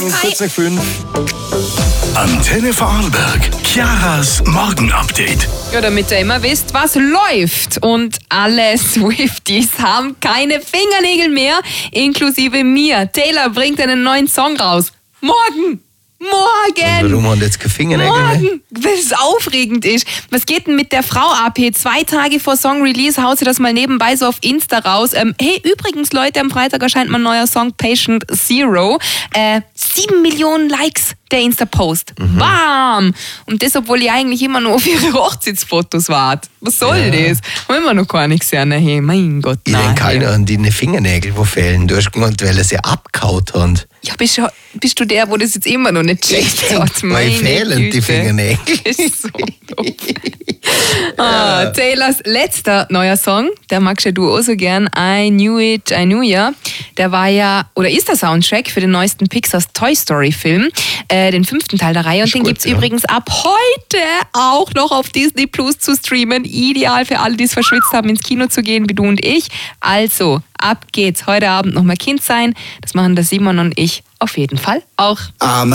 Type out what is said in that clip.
Kurz nach 5. Antenne Vorarlberg, Chiaras Morgenupdate. Ja, damit ihr immer wisst, was läuft. Und alle Swifties haben keine Fingernägel mehr, inklusive mir. Taylor bringt einen neuen Song raus. Morgen! Und warum haben jetzt keine Fingernägel mehr? Morgen, weil es aufregend ist. Was geht denn mit der Frau AP? 2 Tage vor Song-Release haut sie das mal nebenbei so auf Insta raus. Hey, übrigens, Leute, am Freitag erscheint mein neuer Song Patient Zero. 7 Millionen Likes, der Insta-Post. Bam! Und das, obwohl ich eigentlich immer nur auf ihre Hochzeitsfotos warte. Was soll das? Haben immer noch gar nichts gesehen. Hey, mein Gott, Ich denke keiner an deine Fingernägel, die fehlen. Du hast gemeint, weil er sie abgehauen hat. Ja, bist du der, wo das jetzt immer noch nicht checkt hat? Weil fehlen die Fingernägel. Das ist so doof. Taylors letzter neuer Song, der magst ja du auch so gern, I Knew It, I Knew Ya. Der war ja, oder ist der Soundtrack für den neuesten Pixars Toy Story Film, den 5. Teil der Reihe. Und den gibt's übrigens ab heute auch noch auf Disney Plus zu streamen. Ideal für alle, die es verschwitzt haben, ins Kino zu gehen, wie du und ich. Also, ab geht's. Heute Abend nochmal Kind sein. Das machen der Simon und ich auf jeden Fall auch.